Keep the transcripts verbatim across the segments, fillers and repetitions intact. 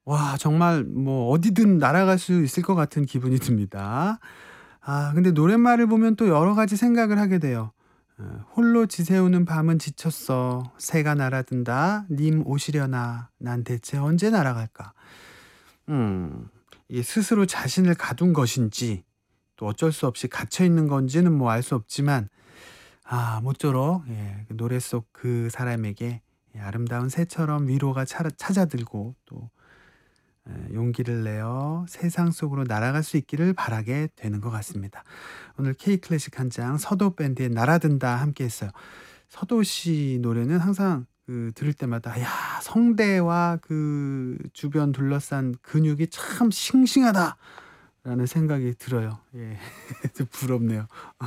와 정말 뭐 어디든 날아갈 수 있을 것 같은 기분이 듭니다. 아 근데 노랫말을 보면 또 여러 가지 생각을 하게 돼요. 어 "홀로 지새우는 밤은 지쳤어. 새가 날아든다. 님 오시려나. 난 대체 언제 날아갈까." 음. 이게 스스로 자신을 가둔 것인지 또 어쩔 수 없이 갇혀 있는 건지는 뭐 알 수 없지만 아 모쪼록 예 그 노래 속 그 사람에게 예 아름다운 새처럼 위로가 차르 찾아들고 또 예 용기를 내어 세상 속으로 날아갈 수 있기를 바라게 되는 것 같습니다. 오늘 K-클래식 한 장 서도 밴드의 날아든다 함께 했어요. 서도 씨 노래는 항상 그 들을 때마다 '야 성대와 그 주변 둘러싼 근육이 참 싱싱하다.'라는 생각이 들어요. 예. 좀 부럽네요.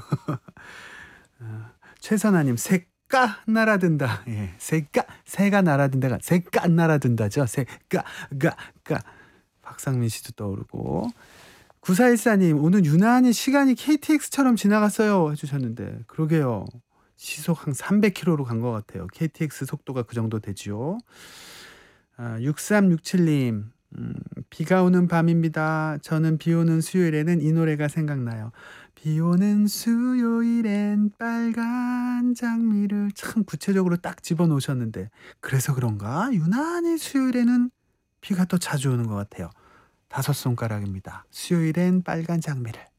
어 최선아 님 "새까 날아든다." 예. 새까 새가 날아든다가 새까 날아든다죠. 새까 까 까 박상민 씨도 떠오르고 구사일사 님 "오늘 유난히 시간이 케이티엑스처럼 지나갔어요." 해 주셨는데 그러게요. 시속 한 삼백 킬로로 간 것 같아요. 케이티엑스 속도가 그 정도 되지요. 아 육삼육칠 님 음 "비가 오는 밤입니다. 저는 비 오는 수요일에는 이 노래가 생각나요. 비 오는 수요일엔 빨간 장미를" 참 구체적으로 딱 집어 넣으셨는데 그래서 그런가 유난히 수요일에는 비가 더 자주 오는 것 같아요. 다섯 손가락입니다. 수요일엔 빨간 장미를.